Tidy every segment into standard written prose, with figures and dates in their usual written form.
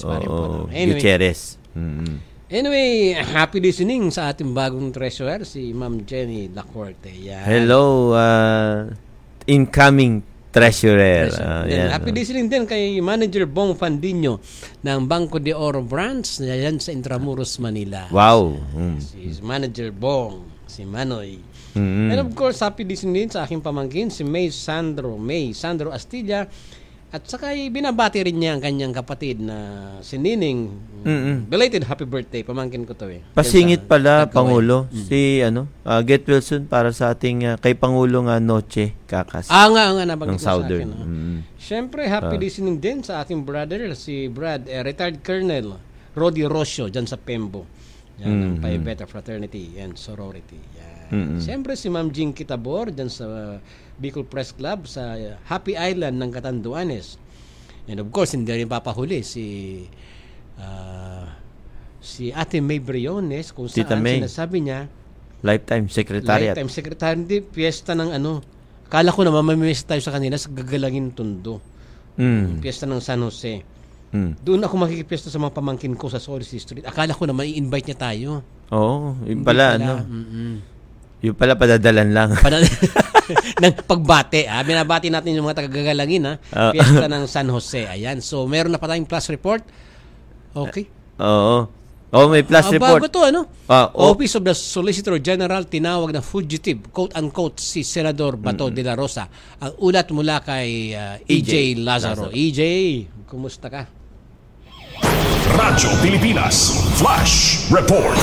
pa rin po. Gutierrez. Anyway, happy listening sa ating bagong treasurer, si Ma'am Jenny Lacorte. Yan. Hello, incoming treasurer. Happy listening din kay Manager Bong Fandinho ng Banco de Oro Branch yan sa Intramuros, Manila. Wow. Si Manager Bong, si Manoy. And of course, happy listening din sa aking pamangkin, si May Sandro Astilla. At saka binabati rin niya ang kanyang kapatid na si Nining. Belated happy birthday. Pamangkin ko to eh. Pasingit pala, Pangulo. Si Get Wilson para sa ating kay Pangulo nga Noche Kakas. Nga nabanggit ng sa Southern. akin. Siyempre, happy listening din sa aking brother, si Brad, retired Colonel Rodi Rocio, dyan sa Pembo. Yan, ng Pi Beta Fraternity and Sorority. Yan. Siyempre, si Ma'am Jinky Tabor, dyan sa Bicol Press Club sa Happy Island ng Catanduanes. And of course, hindi rin papahuli si Ate May Briones kung saan sinasabi niya Lifetime Secretariat. Lifetime Secretariat. Hindi, piyesta ng Akala ko na mamamiyesta tayo sa kanila sa Gagalangin Tondo. Piyesta ng San Jose. Doon ako makikipiyesta sa mga pamangkin ko sa Solici Street. Akala ko na mai-invite niya tayo. Oo, yun pala. Yung pala padadalan lang. Ng pagbate. Binabati natin yung mga taga-Gagalangin. Piyesta ng San Jose. Ayan. So, meron na pa tayong plus report. Okay. Oo. May plus report. Bago to, Office of the Solicitor General tinawag na fugitive, quote-unquote, si Senador Bato de la Rosa. Ang ulat mula kay EJ Lazaro. EJ, kumusta ka? Radyo Pilipinas Flash Report.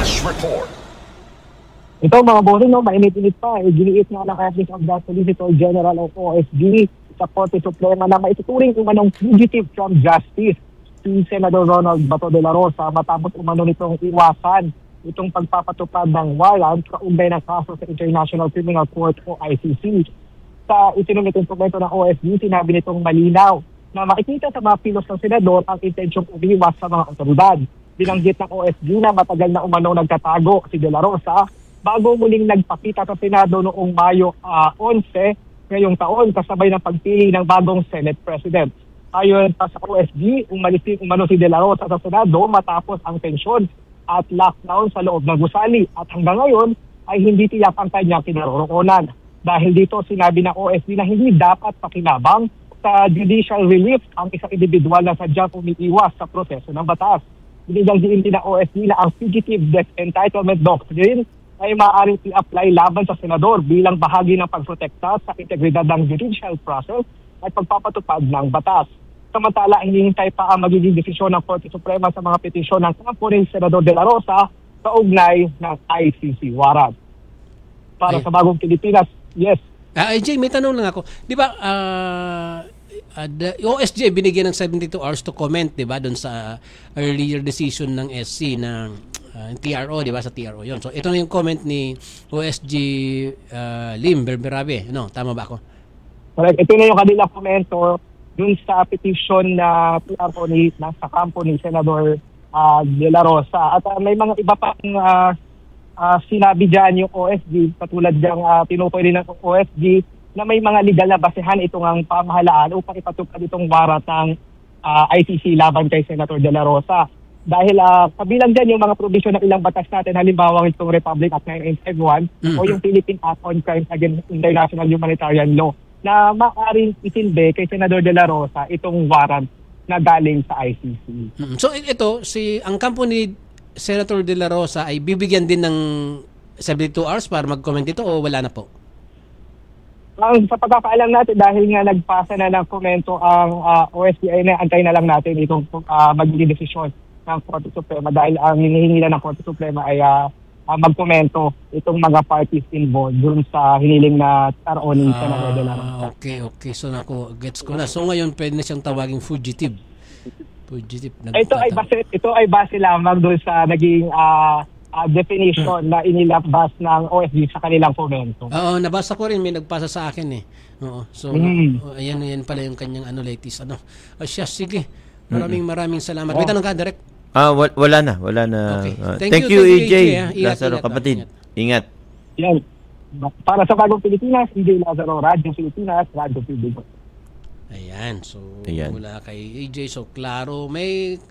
Ito mga bossing, mainit-init pa. Giniit nga ng Office of the Solicitor General o OSG sa Korte Suprema na maituturing umanong fugitive from justice si Senador Ronald Bato de la Rosa matapos umano nitong iwasan itong pagpapatupad ng warrant kaugnay ng kaso sa International Criminal Court o ICC. Sa itinumit instrumento ng OSG, sinabi nitong malinaw na makikita sa mga pilos ng senador ang intensyong umiwas sa mga otoridad. Binanggit ng OSG na matagal na umano nagtatago si de la Rosa bago muling nagpakita sa Senado noong Mayo 11 ngayong taon kasabay ng pagpili ng bagong Senate President. Ayon pa sa OSG, umalis umano si de la Rosa sa Senado matapos ang tensyon at lockdown sa loob ng gusali at hanggang ngayon ay hindi tiyak ang kanyang kinaroroonan. Dahil dito sinabi ng OSG na hindi dapat pakinabang sa judicial relief ang isang individual na sadyang umiiwas sa proseso ng batas. Binigyang diin din ng OSG na ang fugitive death entitlement doctrine ay maaaring i-apply laban sa senador bilang bahagi ng pagprotekta sa integridad ng judicial process at pagpapatupad ng batas. Samantala, hinihintay pa ang magiging desisyon ng Korte Suprema sa mga petisyon ng kampo ni Senador de la Rosa sa ugnay ng ICC warrant. Para sa Bagong Pilipinas, yes. AJ, may tanong lang ako. Di ba, the OSJ binigyan ng 72 hours to comment, di ba, doon sa earlier decision ng SC ng TRO, di ba, sa TRO yon. So, ito na yung comment ni OSG Lim Berberabe. Tama ba ako? Correct. Ito na yung kanilang komento dun sa petition na TRO sa kampo ni Senador de la Rosa. At may mga iba pang sinabi dyan yung OSG, katulad diyang tinukoy rin ng OSG na may mga legal na basehan itong ang pamahalaan upang ipatupad itong warrant ng ICC laban kay Senator de la Rosa. Dahil kabilang dyan yung mga provision ng ilang batas natin, halimbawa itong Republic Act 9951 o yung Philippine Act on Crimes Against International Humanitarian Law na maaaring itindi kay Senador de la Rosa itong warrant na galing sa ICC. So ito, ang kampo ni Senator de la Rosa ay bibigyan din ng 72 hours para mag-comment ito o wala na po? Sa pagkakaalam natin, dahil nga nagpasa na ng komento ang OSG, ay naantay na lang natin itong magiging desisyon ng Korte Suprema dahil ang hinihingi na ng Korte Suprema ay magkomento itong mga parties involved dun sa hiniling na TRO ni Senador de la Rosa. Okay. So gets ko na. So ngayon pwede na siyang tawaging fugitive. Ito ay base lamang doon sa naging definition na inilabas ng OSG sa kanilang komento. Oo, nabasa ko rin, may nagpasa sa akin eh. Oo. So ayan pala yung kanyang latest siya, sige. Maraming salamat. May tanong ka, Direk? Wala na. Okay. Thank you, EJ. Lazaro, kapatid. Ingat. Yan. Para sa Bagong Pilipinas, EJ Lazaro, Radyo Pilipinas, Radyo Pilipinas. Ayan. So, mula kay EJ, so klaro. May